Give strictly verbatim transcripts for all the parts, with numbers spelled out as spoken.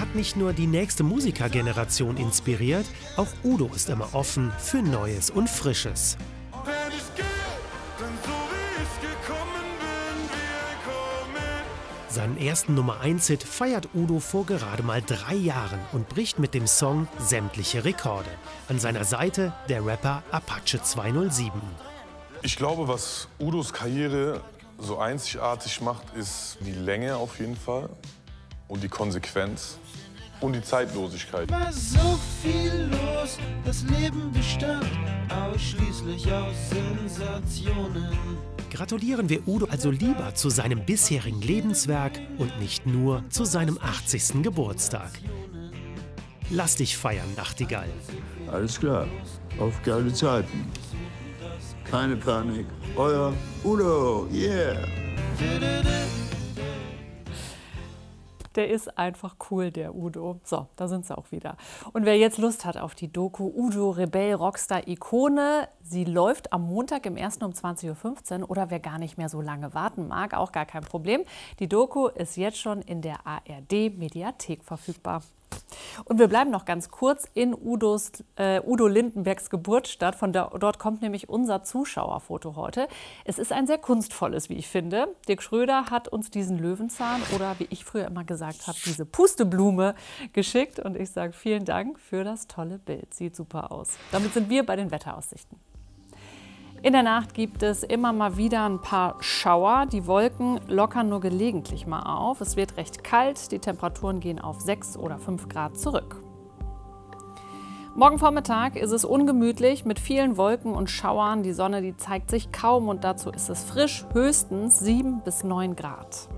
hat nicht nur die nächste Musikergeneration inspiriert, auch Udo ist immer offen für Neues und Frisches. Seinen ersten Nummer eins Hit feiert Udo vor gerade mal drei Jahren und bricht mit dem Song sämtliche Rekorde. An seiner Seite der Rapper Apache zweihundertsieben. Ich glaube, was Udos Karriere so einzigartig macht, ist die Länge auf jeden Fall und die Konsequenz und die Zeitlosigkeit. War so viel los, das Leben bestand ausschließlich aus Sensationen. Gratulieren wir Udo also lieber zu seinem bisherigen Lebenswerk und nicht nur zu seinem achtzigsten Geburtstag. Lass dich feiern, Nachtigall. Alles klar, auf geile Zeiten. Keine Panik, euer Udo, yeah! Der ist einfach cool, der Udo. So, da sind sie auch wieder. Und wer jetzt Lust hat auf die Doku Udo, Rebell, Rockstar, Ikone, sie läuft am Montag im ersten um zwanzig Uhr fünfzehn. Oder wer gar nicht mehr so lange warten mag, auch gar kein Problem. Die Doku ist jetzt schon in der A R D-Mediathek verfügbar. Und wir bleiben noch ganz kurz in Udos, äh, Udo Lindenbergs Geburtsstadt. Von da, dort kommt nämlich unser Zuschauerfoto heute. Es ist ein sehr kunstvolles, wie ich finde. Dirk Schröder hat uns diesen Löwenzahn oder, wie ich früher immer gesagt habe, diese Pusteblume geschickt. Und ich sage vielen Dank für das tolle Bild. Sieht super aus. Damit sind wir bei den Wetteraussichten. In der Nacht gibt es immer mal wieder ein paar Schauer. Die Wolken lockern nur gelegentlich mal auf. Es wird recht kalt. Die Temperaturen gehen auf sechs oder fünf Grad zurück. Morgen Vormittag ist es ungemütlich mit vielen Wolken und Schauern. Die Sonne, die zeigt sich kaum und dazu ist es frisch, höchstens sieben bis neun Grad.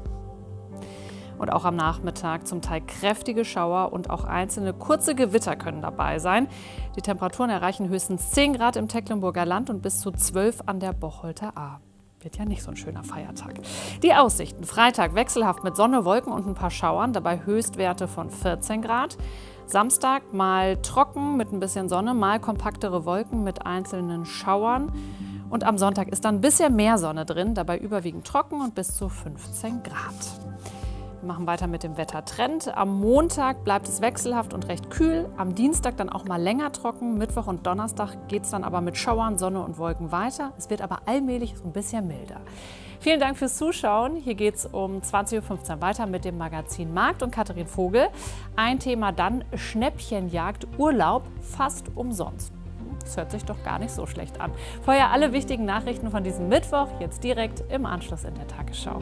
Und auch am Nachmittag zum Teil kräftige Schauer und auch einzelne kurze Gewitter können dabei sein. Die Temperaturen erreichen höchstens zehn Grad im Tecklenburger Land und bis zu zwölf an der Bocholter Ahr. Wird ja nicht so ein schöner Feiertag. Die Aussichten: Freitag wechselhaft mit Sonne, Wolken und ein paar Schauern, dabei Höchstwerte von vierzehn Grad. Samstag mal trocken mit ein bisschen Sonne, mal kompaktere Wolken mit einzelnen Schauern. Und am Sonntag ist dann ein bisschen mehr Sonne drin, dabei überwiegend trocken und bis zu fünfzehn Grad. Wir machen weiter mit dem Wettertrend. Am Montag bleibt es wechselhaft und recht kühl. Am Dienstag dann auch mal länger trocken. Mittwoch und Donnerstag geht es dann aber mit Schauern, Sonne und Wolken weiter. Es wird aber allmählich so ein bisschen milder. Vielen Dank fürs Zuschauen. Hier geht es um zwanzig Uhr fünfzehn weiter mit dem Magazin Markt und Katharin Vogel. Ein Thema dann: Schnäppchenjagd, Urlaub fast umsonst. Das hört sich doch gar nicht so schlecht an. Vorher alle wichtigen Nachrichten von diesem Mittwoch, jetzt direkt im Anschluss in der Tagesschau.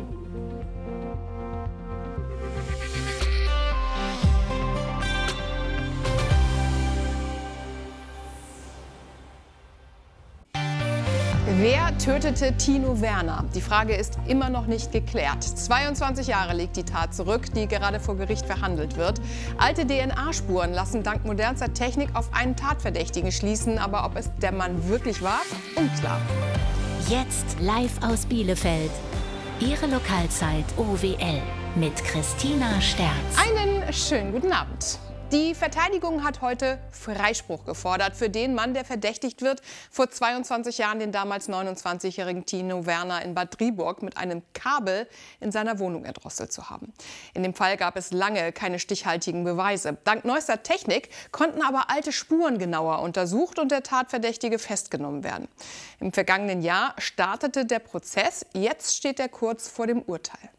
Wer tötete Tino Werner? Die Frage ist immer noch nicht geklärt. zweiundzwanzig Jahre liegt die Tat zurück, die gerade vor Gericht verhandelt wird. Alte D N A-Spuren lassen dank modernster Technik auf einen Tatverdächtigen schließen. Aber ob es der Mann wirklich war, unklar. Jetzt live aus Bielefeld. Ihre Lokalzeit O W L mit Christina Sterz. Einen schönen guten Abend. Die Verteidigung hat heute Freispruch gefordert für den Mann, der verdächtigt wird, vor zweiundzwanzig Jahren den damals neunundzwanzigjährigen Tino Werner in Bad Driburg mit einem Kabel in seiner Wohnung erdrosselt zu haben. In dem Fall gab es lange keine stichhaltigen Beweise. Dank neuester Technik konnten aber alte Spuren genauer untersucht und der Tatverdächtige festgenommen werden. Im vergangenen Jahr startete der Prozess. Jetzt steht er kurz vor dem Urteil.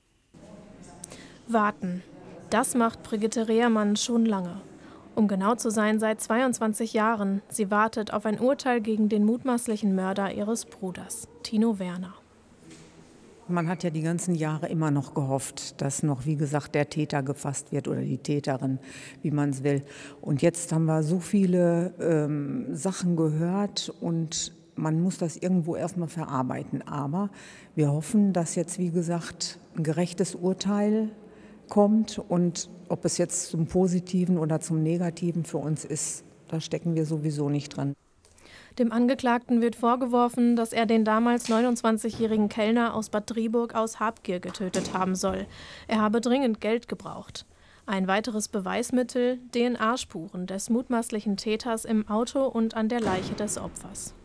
Warten. Das macht Brigitte Rehrmann schon lange. Um genau zu sein, seit zweiundzwanzig Jahren. Sie wartet auf ein Urteil gegen den mutmaßlichen Mörder ihres Bruders, Tino Werner. Man hat ja die ganzen Jahre immer noch gehofft, dass noch, wie gesagt, der Täter gefasst wird oder die Täterin, wie man es will. Und jetzt haben wir so viele ähm, Sachen gehört und man muss das irgendwo erstmal verarbeiten. Aber wir hoffen, dass jetzt, wie gesagt, ein gerechtes Urteil kommt, und ob es jetzt zum Positiven oder zum Negativen für uns ist, da stecken wir sowieso nicht dran. Dem Angeklagten wird vorgeworfen, dass er den damals neunundzwanzigjährigen Kellner aus Bad Driburg aus Habgier getötet haben soll. Er habe dringend Geld gebraucht. Ein weiteres Beweismittel: D N A-Spuren des mutmaßlichen Täters im Auto und an der Leiche des Opfers.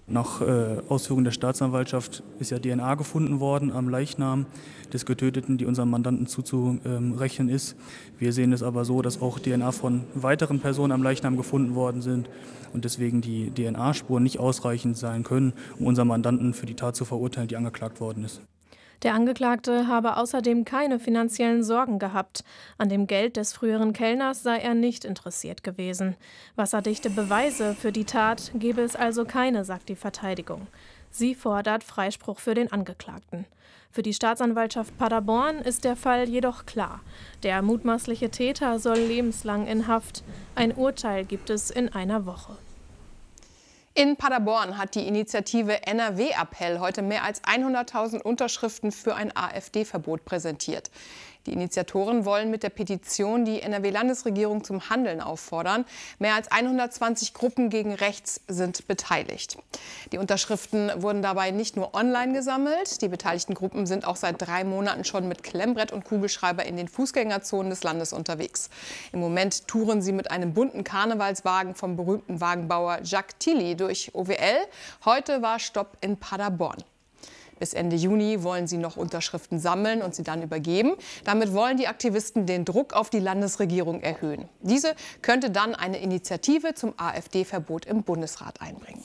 Nach äh, Ausführung der Staatsanwaltschaft ist ja D N A gefunden worden am Leichnam des Getöteten, die unserem Mandanten zuzurechnen ist. Wir sehen es aber so, dass auch D N A von weiteren Personen am Leichnam gefunden worden sind und deswegen die D N A-Spuren nicht ausreichend sein können, um unseren Mandanten für die Tat zu verurteilen, die angeklagt worden ist. Der Angeklagte habe außerdem keine finanziellen Sorgen gehabt. An dem Geld des früheren Kellners sei er nicht interessiert gewesen. Wasserdichte Beweise für die Tat gebe es also keine, sagt die Verteidigung. Sie fordert Freispruch für den Angeklagten. Für die Staatsanwaltschaft Paderborn ist der Fall jedoch klar. Der mutmaßliche Täter soll lebenslang in Haft. Ein Urteil gibt es in einer Woche. In Paderborn hat die Initiative N R W-Appell heute mehr als hunderttausend Unterschriften für ein AfD-Verbot präsentiert. Die Initiatoren wollen mit der Petition die N R W-Landesregierung zum Handeln auffordern. Mehr als hundertzwanzig Gruppen gegen rechts sind beteiligt. Die Unterschriften wurden dabei nicht nur online gesammelt. Die beteiligten Gruppen sind auch seit drei Monaten schon mit Klemmbrett und Kugelschreiber in den Fußgängerzonen des Landes unterwegs. Im Moment touren sie mit einem bunten Karnevalswagen vom berühmten Wagenbauer Jacques Tilly durch O W L. Heute war Stopp in Paderborn. Bis Ende Juni wollen sie noch Unterschriften sammeln und sie dann übergeben. Damit wollen die Aktivisten den Druck auf die Landesregierung erhöhen. Diese könnte dann eine Initiative zum AfD-Verbot im Bundesrat einbringen.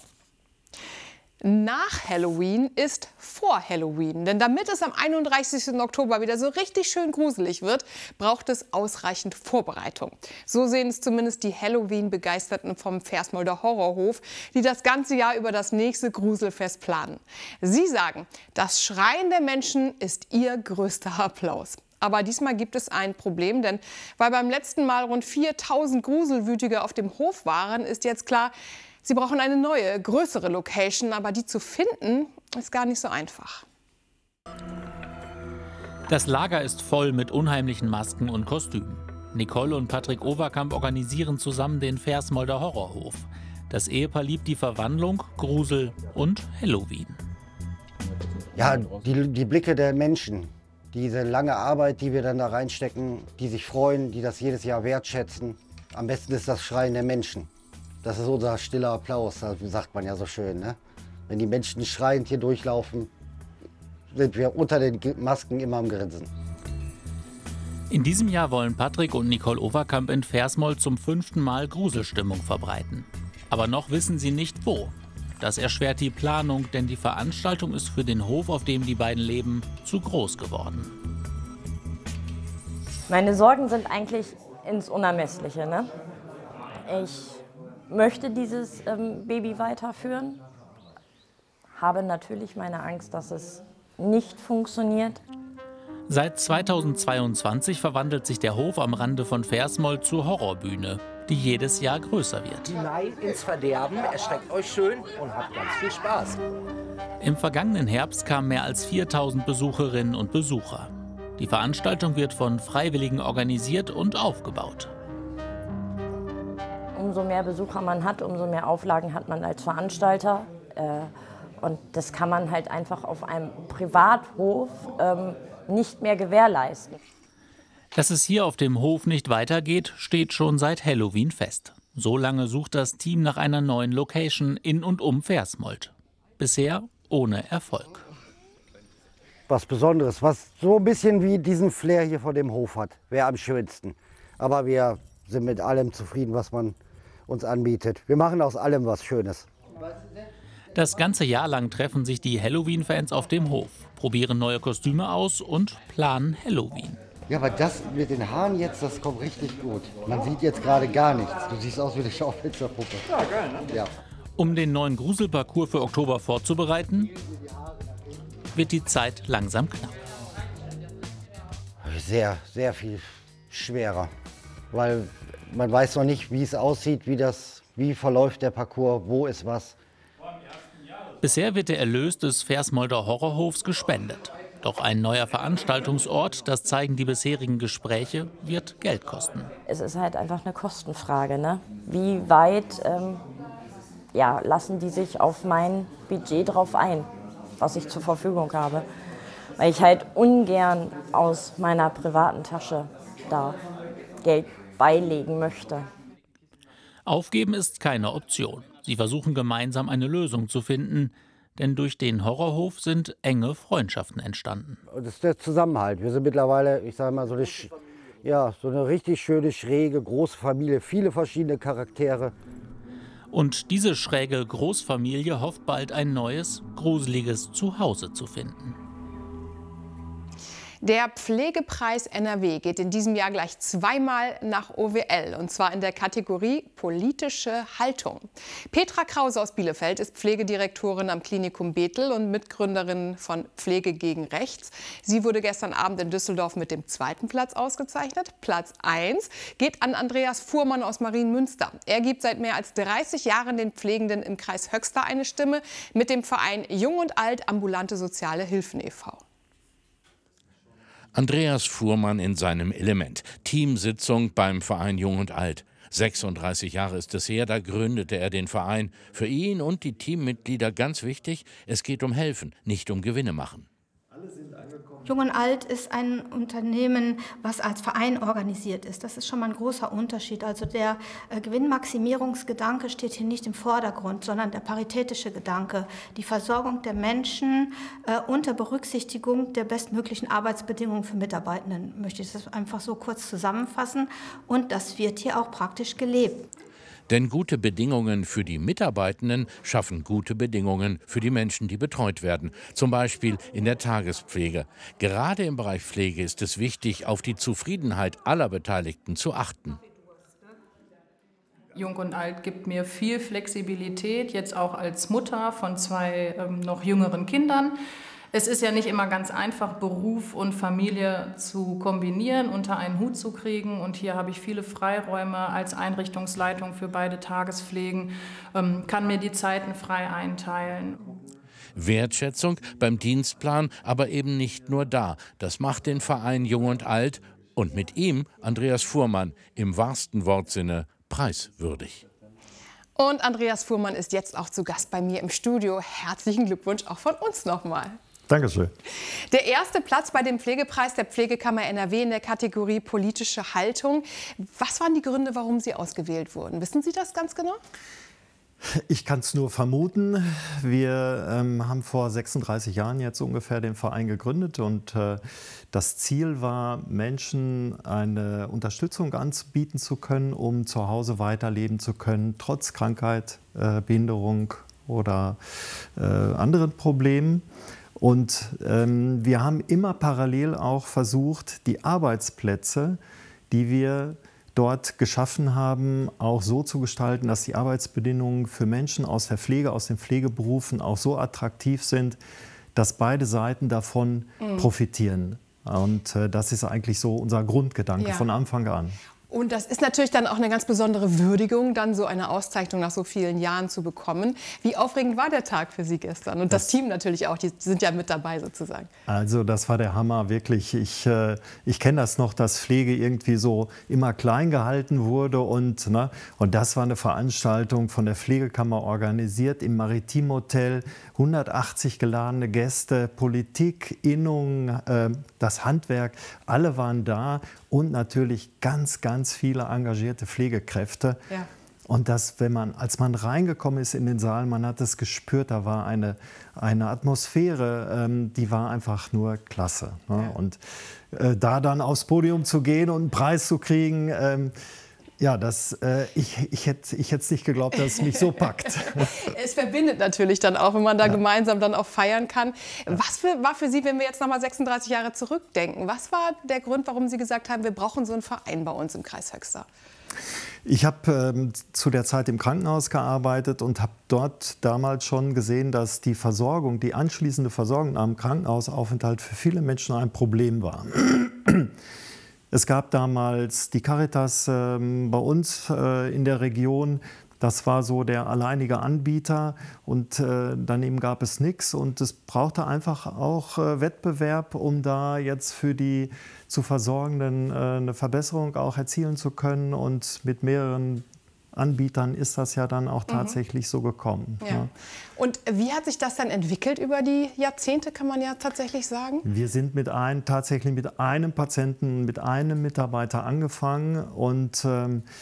Nach Halloween ist vor Halloween. Denn damit es am einunddreißigsten Oktober wieder so richtig schön gruselig wird, braucht es ausreichend Vorbereitung. So sehen es zumindest die Halloween-Begeisterten vom Versmolder Horrorhof, die das ganze Jahr über das nächste Gruselfest planen. Sie sagen, das Schreien der Menschen ist ihr größter Applaus. Aber diesmal gibt es ein Problem, denn weil beim letzten Mal rund viertausend Gruselwütige auf dem Hof waren, ist jetzt klar, sie brauchen eine neue, größere Location, aber die zu finden, ist gar nicht so einfach. Das Lager ist voll mit unheimlichen Masken und Kostümen. Nicole und Patrick Overkamp organisieren zusammen den Versmolder Horrorhof. Das Ehepaar liebt die Verwandlung, Grusel und Halloween. Ja, die, die Blicke der Menschen, diese lange Arbeit, die wir dann da reinstecken, die sich freuen, die das jedes Jahr wertschätzen. Am besten ist das Schreien der Menschen. Das ist unser stiller Applaus, sagt man ja so schön. Ne? Wenn die Menschen schreiend hier durchlaufen, sind wir unter den Masken immer am Grinsen. In diesem Jahr wollen Patrick und Nicole Overkamp in Versmold zum fünften Mal Gruselstimmung verbreiten. Aber noch wissen sie nicht wo. Das erschwert die Planung, denn die Veranstaltung ist für den Hof, auf dem die beiden leben, zu groß geworden. Meine Sorgen sind eigentlich ins Unermessliche. Ne? Ich möchte dieses ähm, Baby weiterführen, habe natürlich meine Angst, dass es nicht funktioniert. Seit zweitausendzweiundzwanzig verwandelt sich der Hof am Rande von Versmold zur Horrorbühne, die jedes Jahr größer wird. Hinein ins Verderben, erschreckt euch schön und habt ganz viel Spaß. Im vergangenen Herbst kamen mehr als viertausend Besucherinnen und Besucher. Die Veranstaltung wird von Freiwilligen organisiert und aufgebaut. Umso mehr Besucher man hat, umso mehr Auflagen hat man als Veranstalter. Und das kann man halt einfach auf einem Privathof nicht mehr gewährleisten. Dass es hier auf dem Hof nicht weitergeht, steht schon seit Halloween fest. So lange sucht das Team nach einer neuen Location in und um Versmold. Bisher ohne Erfolg. Was Besonderes, was so ein bisschen wie diesen Flair hier vor dem Hof hat, wäre am schönsten. Aber wir sind mit allem zufrieden, was man uns anbietet. Wir machen aus allem was Schönes. Das ganze Jahr lang treffen sich die Halloween-Fans auf dem Hof, probieren neue Kostüme aus und planen Halloween. Ja, aber das mit den Haaren jetzt, das kommt richtig gut. Man sieht jetzt gerade gar nichts. Du siehst aus wie eine Schaufensterpuppe. Ja, geil, ne? Ja. Um den neuen Gruselparcours für Oktober vorzubereiten, wird die Zeit langsam knapp. Sehr, sehr viel schwerer. Weil man weiß noch nicht, wie es aussieht, wie, das, wie verläuft der Parcours, wo ist was. Bisher wird der Erlös des Versmolder Horrorhofs gespendet. Doch ein neuer Veranstaltungsort, das zeigen die bisherigen Gespräche, wird Geld kosten. Es ist halt einfach eine Kostenfrage. Ne? Wie weit ähm, ja, lassen die sich auf mein Budget drauf ein, was ich zur Verfügung habe? Weil ich halt ungern aus meiner privaten Tasche da Geld beilegen möchte. Aufgeben ist keine Option. Sie versuchen gemeinsam eine Lösung zu finden, denn durch den Horrorhof sind enge Freundschaften entstanden. Das ist der Zusammenhalt. Wir sind mittlerweile, ich sage mal, so eine, ja, so eine richtig schöne, schräge, große Familie, viele verschiedene Charaktere. Und diese schräge Großfamilie hofft bald ein neues, gruseliges Zuhause zu finden. Der Pflegepreis N R W geht in diesem Jahr gleich zweimal nach O W L, und zwar in der Kategorie politische Haltung. Petra Krause aus Bielefeld ist Pflegedirektorin am Klinikum Bethel und Mitgründerin von Pflege gegen Rechts. Sie wurde gestern Abend in Düsseldorf mit dem zweiten Platz ausgezeichnet. Platz eins geht an Andreas Fuhrmann aus Marienmünster. Er gibt seit mehr als dreißig Jahren den Pflegenden im Kreis Höxter eine Stimme mit dem Verein Jung und Alt Ambulante Soziale Hilfen e V Andreas Fuhrmann in seinem Element. Teamsitzung beim Verein Jung und Alt. sechsunddreißig Jahre ist es her, da gründete er den Verein. Für ihn und die Teammitglieder ganz wichtig, es geht um Helfen, nicht um Gewinne machen. Jung und Alt ist ein Unternehmen, was als Verein organisiert ist. Das ist schon mal ein großer Unterschied. Also der äh, Gewinnmaximierungsgedanke steht hier nicht im Vordergrund, sondern der paritätische Gedanke. Die Versorgung der Menschen äh, unter Berücksichtigung der bestmöglichen Arbeitsbedingungen für Mitarbeitenden, möchte ich das einfach so kurz zusammenfassen. Und das wird hier auch praktisch gelebt. Denn gute Bedingungen für die Mitarbeitenden schaffen gute Bedingungen für die Menschen, die betreut werden. Zum Beispiel in der Tagespflege. Gerade im Bereich Pflege ist es wichtig, auf die Zufriedenheit aller Beteiligten zu achten. Jung und Alt gibt mir viel Flexibilität, jetzt auch als Mutter von zwei ähm, noch jüngeren Kindern. Es ist ja nicht immer ganz einfach, Beruf und Familie zu kombinieren, unter einen Hut zu kriegen. Und hier habe ich viele Freiräume als Einrichtungsleitung für beide Tagespflegen, ähm, kann mir die Zeiten frei einteilen. Wertschätzung beim Dienstplan, aber eben nicht nur da. Das macht den Verein Jung und Alt und mit ihm Andreas Fuhrmann im wahrsten Wortsinne preiswürdig. Und Andreas Fuhrmann ist jetzt auch zu Gast bei mir im Studio. Herzlichen Glückwunsch auch von uns nochmal. Dankeschön. Der erste Platz bei dem Pflegepreis der Pflegekammer N R W in der Kategorie politische Haltung. Was waren die Gründe, warum Sie ausgewählt wurden? Wissen Sie das ganz genau? Ich kann es nur vermuten. Wir ähm, haben vor sechsunddreißig Jahren jetzt ungefähr den Verein gegründet und äh, das Ziel war, Menschen eine Unterstützung anbieten zu können, um zu Hause weiterleben zu können, trotz Krankheit, äh, Behinderung oder äh, anderen Problemen. Und ähm, wir haben immer parallel auch versucht, die Arbeitsplätze, die wir dort geschaffen haben, auch so zu gestalten, dass die Arbeitsbedingungen für Menschen aus der Pflege, aus den Pflegeberufen auch so attraktiv sind, dass beide Seiten davon mhm. profitieren. Und äh, das ist eigentlich so unser Grundgedanke ja. von Anfang an. Und das ist natürlich dann auch eine ganz besondere Würdigung, dann so eine Auszeichnung nach so vielen Jahren zu bekommen. Wie aufregend war der Tag für Sie gestern? Und das, das Team natürlich auch, die sind ja mit dabei sozusagen. Also das war der Hammer, wirklich. Ich, äh, ich kenne das noch, dass Pflege irgendwie so immer klein gehalten wurde. Und, ne, und das war eine Veranstaltung von der Pflegekammer organisiert im Maritim Hotel. hundertachtzig geladene Gäste, Politik, Innung, äh, das Handwerk, alle waren da. Und natürlich ganz, ganz viele engagierte Pflegekräfte. Ja. Und das, wenn man, als man reingekommen ist in den Saal, man hat es gespürt, da war eine, eine Atmosphäre, ähm, die war einfach nur klasse. Ne? Ja. Und äh, da dann aufs Podium zu gehen und einen Preis zu kriegen, ähm, ja, das, äh, ich, ich hätte ich hätte nicht geglaubt, dass es mich so packt. Es verbindet natürlich dann auch, wenn man da ja. gemeinsam dann auch feiern kann. Was für, war für Sie, wenn wir jetzt noch mal sechsunddreißig Jahre zurückdenken, was war der Grund, warum Sie gesagt haben, wir brauchen so einen Verein bei uns im Kreis Höxter? Ich habe ähm, zu der Zeit im Krankenhaus gearbeitet und habe dort damals schon gesehen, dass die Versorgung, die anschließende Versorgung am Krankenhausaufenthalt für viele Menschen ein Problem war. Es gab damals die Caritas äh, bei uns äh, in der Region. Das war so der alleinige Anbieter und äh, daneben gab es nichts. Und es brauchte einfach auch äh, Wettbewerb, um da jetzt für die zu Versorgenden äh, eine Verbesserung auch erzielen zu können. Und mit mehreren Anbietern ist das ja dann auch tatsächlich mhm. so gekommen. Ja. Ja. Und wie hat sich das dann entwickelt über die Jahrzehnte, kann man ja tatsächlich sagen? Wir sind mit ein, tatsächlich mit einem Patienten, mit einem Mitarbeiter angefangen und ähm,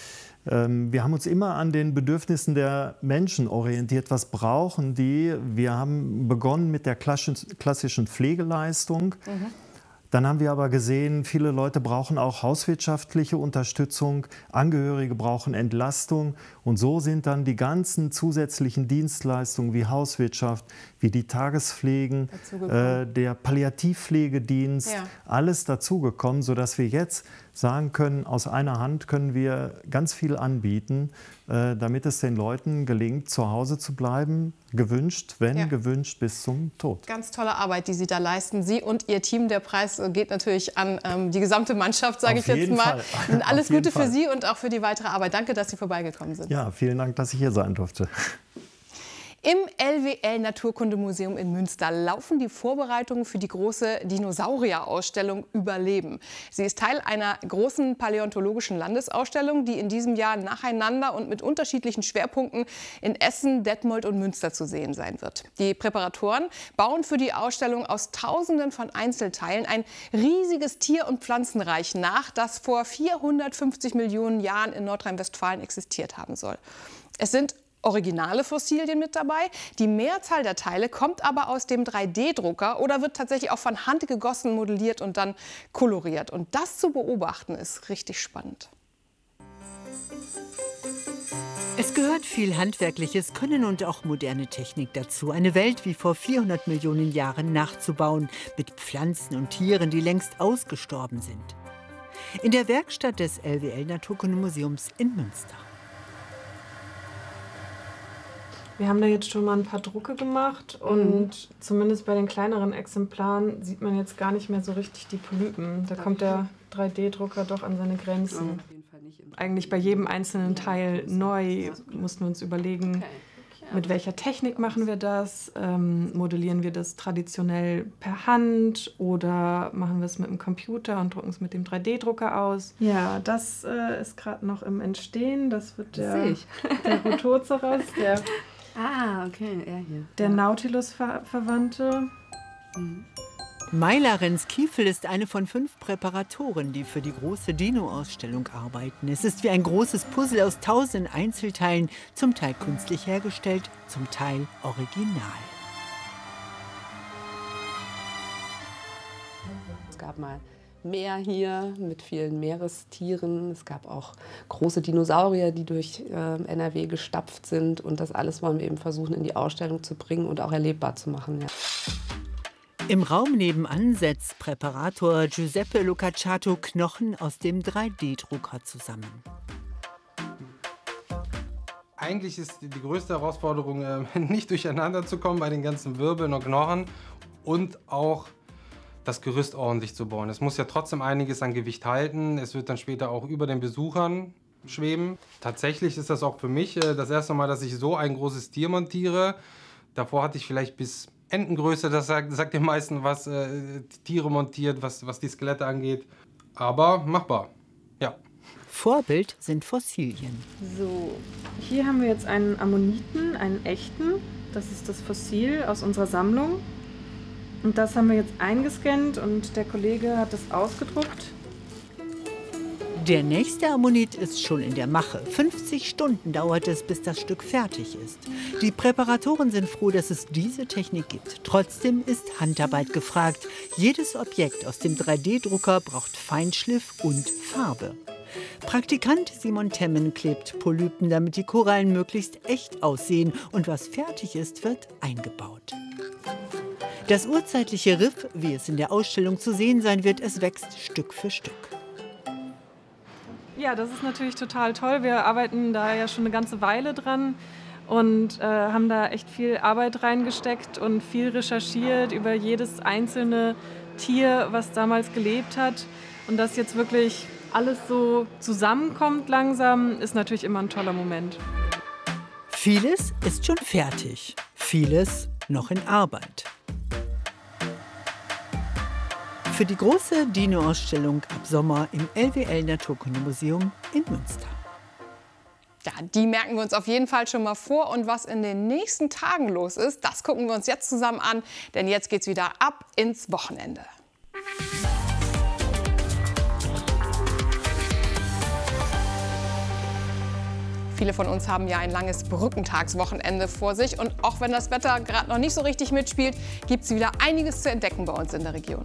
Wir haben uns immer an den Bedürfnissen der Menschen orientiert. Was brauchen die? Wir haben begonnen mit der klassischen Pflegeleistung. Mhm. Dann haben wir aber gesehen, viele Leute brauchen auch hauswirtschaftliche Unterstützung, Angehörige brauchen Entlastung. Und so sind dann die ganzen zusätzlichen Dienstleistungen wie Hauswirtschaft, wie die Tagespflegen, äh, der Palliativpflegedienst, ja. alles dazugekommen, sodass wir jetzt sagen können, aus einer Hand können wir ganz viel anbieten, äh, damit es den Leuten gelingt, zu Hause zu bleiben, gewünscht, wenn ja. gewünscht, bis zum Tod. Ganz tolle Arbeit, die Sie da leisten. Sie und Ihr Team. Der Preis geht natürlich an ähm, die gesamte Mannschaft, sage ich jetzt mal. Fall. Alles Gute für Sie und auch für die weitere Arbeit. Danke, dass Sie vorbeigekommen sind. Ja, vielen Dank, dass ich hier sein durfte. Im L W L-Naturkundemuseum in Münster laufen die Vorbereitungen für die große Dinosaurier-Ausstellung Überleben. Sie ist Teil einer großen paläontologischen Landesausstellung, die in diesem Jahr nacheinander und mit unterschiedlichen Schwerpunkten in Essen, Detmold und Münster zu sehen sein wird. Die Präparatoren bauen für die Ausstellung aus Tausenden von Einzelteilen ein riesiges Tier- und Pflanzenreich nach, das vor vierhundertfünfzig Millionen Jahren in Nordrhein-Westfalen existiert haben soll. Es sind originale Fossilien mit dabei. Die Mehrzahl der Teile kommt aber aus dem drei D Drucker oder wird tatsächlich auch von Hand gegossen, modelliert und dann koloriert. Und das zu beobachten ist richtig spannend. Es gehört viel handwerkliches Können und auch moderne Technik dazu, eine Welt wie vor vierhundert Millionen Jahren nachzubauen, mit Pflanzen und Tieren, die längst ausgestorben sind. In der Werkstatt des L W L-Naturkundemuseums in Münster. Wir haben da jetzt schon mal ein paar Drucke gemacht und mhm. zumindest bei den kleineren Exemplaren sieht man jetzt gar nicht mehr so richtig die Polypen. Da kommt der drei D Drucker doch an seine Grenzen. Eigentlich bei jedem einzelnen Teil neu mussten wir uns überlegen, mit welcher Technik machen wir das? Ähm, modellieren wir das traditionell per Hand oder machen wir es mit dem Computer und drucken es mit dem drei D Drucker aus? Ja, das äh, ist gerade noch im Entstehen. Das wird der, der Rutoceras, der Ah, okay, er hier. Der ja. Nautilus-Verwandte. Mhm. Maila Renz-Kiefel ist eine von fünf Präparatoren, die für die große Dino-Ausstellung arbeiten. Es ist wie ein großes Puzzle aus tausenden Einzelteilen, zum Teil künstlich hergestellt, zum Teil original. Es gab mal Meer hier mit vielen Meerestieren. Es gab auch große Dinosaurier, die durch äh, N R W gestapft sind. Und das alles wollen wir eben versuchen, in die Ausstellung zu bringen und auch erlebbar zu machen. Ja. Im Raum nebenan setzt Präparator Giuseppe Lucacciato Knochen aus dem drei D Drucker zusammen. Eigentlich ist die größte Herausforderung, äh, nicht durcheinander zu kommen bei den ganzen Wirbeln und Knochen und auch das Gerüst ordentlich zu bauen. Es muss ja trotzdem einiges an Gewicht halten. Es wird dann später auch über den Besuchern schweben. Tatsächlich ist das auch für mich äh, das erste Mal, dass ich so ein großes Tier montiere. Davor hatte ich vielleicht bis Entengröße, das sagt, sagt den meisten was, äh, Tiere montiert, was, was die Skelette angeht. Aber machbar, ja. Vorbild sind Fossilien. So, hier haben wir jetzt einen Ammoniten, einen echten. Das ist das Fossil aus unserer Sammlung. Und das haben wir jetzt eingescannt und der Kollege hat das ausgedruckt. Der nächste Ammonit ist schon in der Mache. fünfzig Stunden dauert es, bis das Stück fertig ist. Die Präparatoren sind froh, dass es diese Technik gibt. Trotzdem ist Handarbeit gefragt. Jedes Objekt aus dem drei D Drucker braucht Feinschliff und Farbe. Praktikant Simon Temmen klebt Polypen, damit die Korallen möglichst echt aussehen. Und was fertig ist, wird eingebaut. Das urzeitliche Riff, wie es in der Ausstellung zu sehen sein wird, es wächst Stück für Stück. Ja, das ist natürlich total toll. Wir arbeiten da ja schon eine ganze Weile dran und äh, haben da echt viel Arbeit reingesteckt und viel recherchiert über jedes einzelne Tier, was damals gelebt hat. Und dass jetzt wirklich alles so zusammenkommt langsam, ist natürlich immer ein toller Moment. Vieles ist schon fertig, vieles noch in Arbeit. Für die große Dino-Ausstellung ab Sommer im L W L-Naturkundemuseum in Münster. Ja, die merken wir uns auf jeden Fall schon mal vor. Und was in den nächsten Tagen los ist, das gucken wir uns jetzt zusammen an. Denn jetzt geht's wieder ab ins Wochenende. Viele von uns haben ja ein langes Brückentagswochenende vor sich. Und auch wenn das Wetter gerade noch nicht so richtig mitspielt, gibt es wieder einiges zu entdecken bei uns in der Region.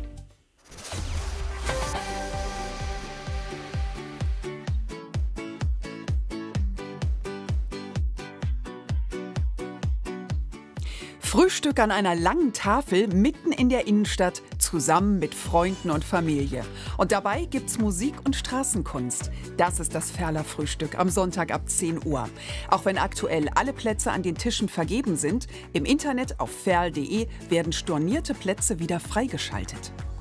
Frühstück an einer langen Tafel mitten in der Innenstadt, zusammen mit Freunden und Familie. Und dabei gibt's Musik und Straßenkunst. Das ist das Ferler Frühstück am Sonntag ab zehn Uhr. Auch wenn aktuell alle Plätze an den Tischen vergeben sind, im Internet auf ferl punkt de werden stornierte Plätze wieder freigeschaltet.